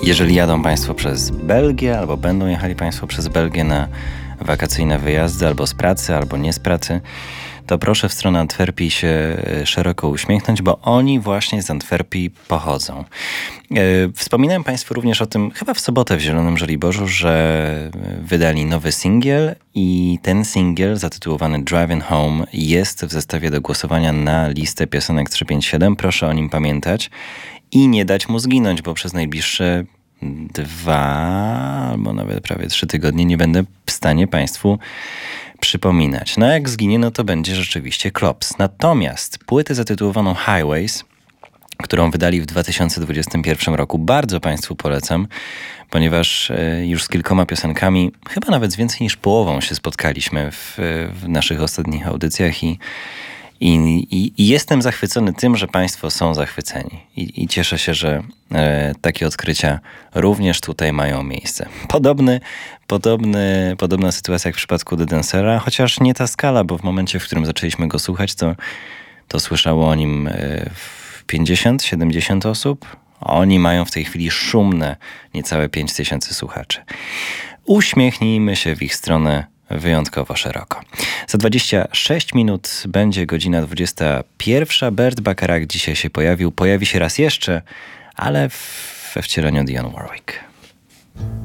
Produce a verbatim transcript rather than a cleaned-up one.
Jeżeli jadą Państwo przez Belgię, albo będą jechali Państwo przez Belgię na wakacyjne wyjazdy, albo z pracy, albo nie z pracy, to proszę w stronę Antwerpii się szeroko uśmiechnąć, bo oni właśnie z Antwerpii pochodzą. Wspominałem Państwu również o tym chyba w sobotę w Zielonym Żoliborzu, że wydali nowy singiel i ten singiel zatytułowany Driving Home jest w zestawie do głosowania na listę piosenek trzysta pięćdziesiąt siedem. Proszę o nim pamiętać i nie dać mu zginąć, bo przez najbliższe dwa albo nawet prawie trzy tygodnie nie będę w stanie Państwu przypominać. No jak zginie, no to będzie rzeczywiście klops. Natomiast płytę zatytułowaną Highways, którą wydali w dwa tysiące dwudziestym pierwszym roku, bardzo Państwu polecam, ponieważ już z kilkoma piosenkami, chyba nawet z więcej niż połową się spotkaliśmy w, w naszych ostatnich audycjach i I, i, I jestem zachwycony tym, że Państwo są zachwyceni. I, i cieszę się, że e, takie odkrycia również tutaj mają miejsce. Podobny, podobny, podobna sytuacja jak w przypadku The Dancera, chociaż nie ta skala, bo w momencie, w którym zaczęliśmy go słuchać, to, to słyszało o nim e, pięćdziesiąt siedemdziesiąt osób. A oni mają w tej chwili szumne niecałe pięć tysięcy słuchaczy. Uśmiechnijmy się w ich stronę wyjątkowo szeroko. Za dwadzieścia sześć minut będzie godzina dwudziesta pierwsza. Bert Bacharach dzisiaj się pojawił. Pojawi się raz jeszcze, ale w, we wcieleniu Dionne Warwick.